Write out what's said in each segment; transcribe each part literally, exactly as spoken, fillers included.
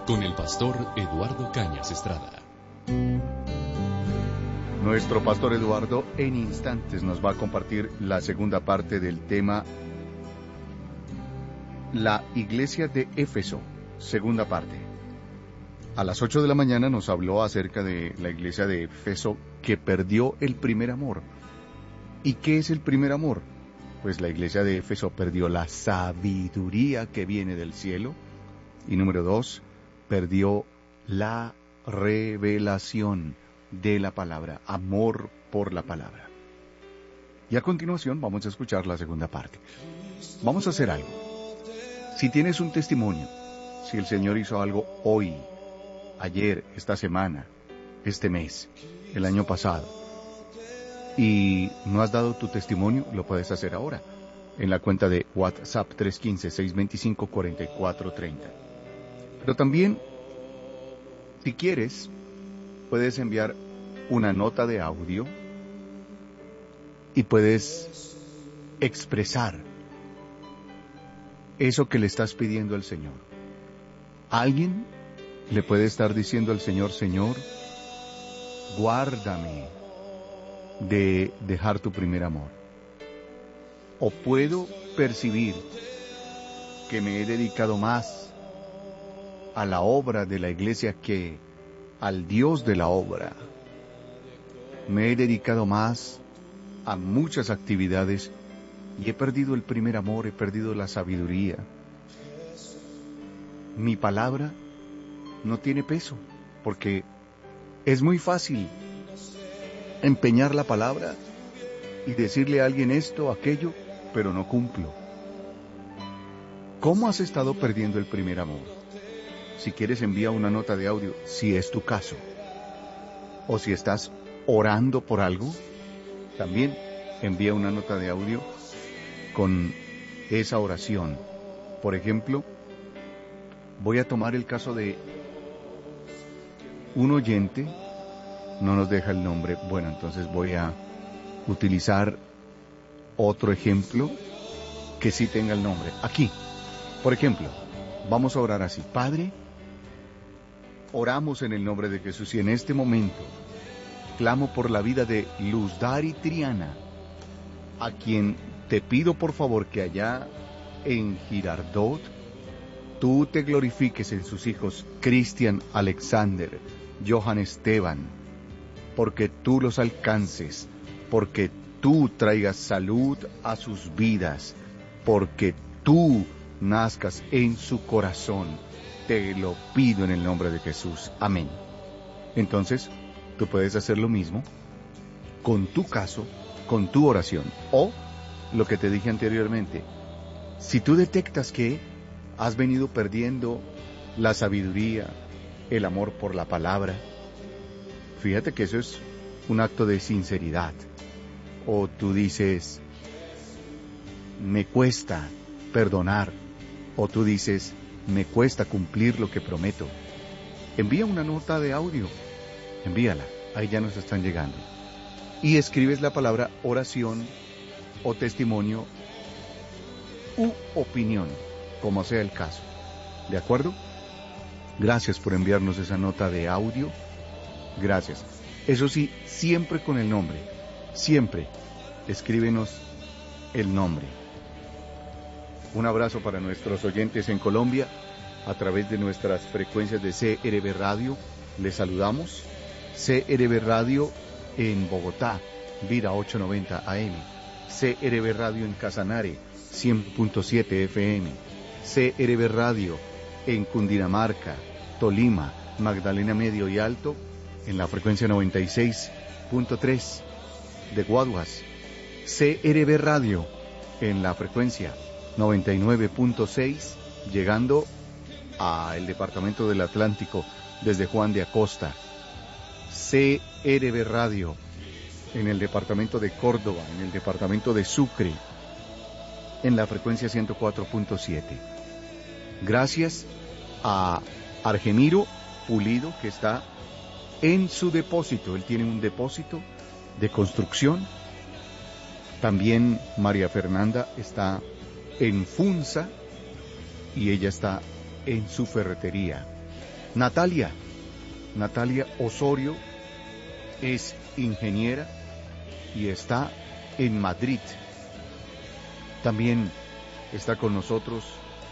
con el pastor Eduardo Cañas Estrada. Nuestro pastor Eduardo en instantes nos va a compartir la segunda parte del tema La iglesia de Éfeso, segunda parte. A las ocho de la mañana nos habló acerca de la iglesia de Éfeso que perdió el primer amor. ¿Y qué es el primer amor? Pues la iglesia de Éfeso perdió la sabiduría que viene del cielo. Y número dos, perdió la revelación de la palabra, amor por la palabra. Y a continuación vamos a escuchar la segunda parte. Vamos a hacer algo. Si tienes un testimonio, si el Señor hizo algo hoy, ayer, esta semana, este mes, el año pasado, y no has dado tu testimonio, lo puedes hacer ahora, en la cuenta de WhatsApp tres uno cinco, seis dos cinco, cuatro cuatro tres cero. Pero también, si quieres, puedes enviar una nota de audio y puedes expresar eso que le estás pidiendo al Señor. Alguien le puede estar diciendo al Señor: Señor, guárdame de dejar tu primer amor. O puedo percibir que me he dedicado más a la obra de la iglesia que al Dios de la obra. Me he dedicado más a muchas actividades y he perdido el primer amor, he perdido la sabiduría. Mi palabra no tiene peso, porque es muy fácil empeñar la palabra y decirle a alguien esto, aquello, pero no cumplo. ¿Cómo has estado perdiendo el primer amor? Si quieres, envía una nota de audio, si es tu caso. O si estás orando por algo, también envía una nota de audio con esa oración. Por ejemplo, voy a tomar el caso de un oyente, no nos deja el nombre. Bueno, entonces voy a utilizar otro ejemplo que sí tenga el nombre. Aquí, por ejemplo, vamos a orar así. Padre, oramos en el nombre de Jesús y en este momento clamo por la vida de Luzdari Triana, a quien te pido por favor que allá en Girardot tú te glorifiques en sus hijos Cristian Alexander, Johan Esteban, porque tú los alcances, porque tú traigas salud a sus vidas, porque tú nazcas en su corazón. Te lo pido en el nombre de Jesús. Amén. Entonces, tú puedes hacer lo mismo con tu caso, con tu oración. O, lo que te dije anteriormente, si tú detectas que has venido perdiendo la sabiduría, el amor por la palabra, fíjate que eso es un acto de sinceridad. O tú dices, me cuesta perdonar. O tú dices, me cuesta cumplir lo que prometo. Envía una nota de audio, envíala, ahí ya nos están llegando. Y escribes la palabra oración o testimonio u opinión, como sea el caso. ¿De acuerdo? Gracias por enviarnos esa nota de audio. Gracias. Eso sí, siempre con el nombre. Siempre escríbenos el nombre. Un abrazo para nuestros oyentes en Colombia, a través de nuestras frecuencias de C R B Radio. Les saludamos. C R B Radio en Bogotá, Vida ochocientos noventa A M. C R B Radio en Casanare, cien punto siete F M. C R B Radio en Cundinamarca, Tolima, Magdalena Medio y Alto, en la frecuencia noventa y seis punto tres de Guaduas. C R B Radio en la frecuencia noventa y nueve punto seis, llegando al departamento del Atlántico desde Juan de Acosta. C R B Radio en el departamento de Córdoba, en el departamento de Sucre, en la frecuencia ciento cuatro punto siete. Gracias a Argemiro Pulido, que está en su depósito. Él tiene un depósito de construcción. También María Fernanda está en Funza y ella está en su ferretería. Natalia, Natalia Osorio es ingeniera y está en Madrid. También está con nosotros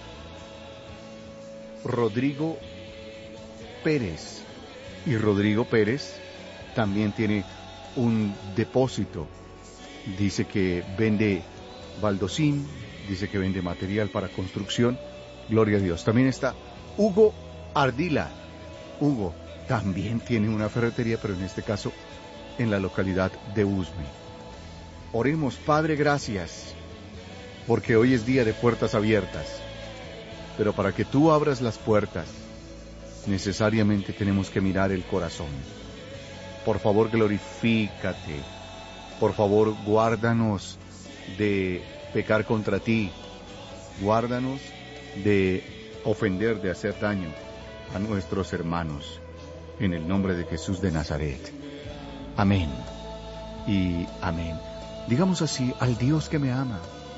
Rodrigo Pérez. Y Rodrigo Pérez también tiene un depósito. Dice que vende baldosín, dice que vende material para construcción. Gloria a Dios. También está Hugo Ardila. Hugo también tiene una ferretería, pero en este caso en la localidad de Usme. Oremos, Padre, gracias, porque hoy es día de puertas abiertas. Pero para que tú abras las puertas, necesariamente tenemos que mirar el corazón. Por favor, glorifícate. Por favor, guárdanos de pecar contra ti. Guárdanos de ofender, de hacer daño a nuestros hermanos. En el nombre de Jesús de Nazaret. Amén. Y amén. Digamos así, al Dios que me ama,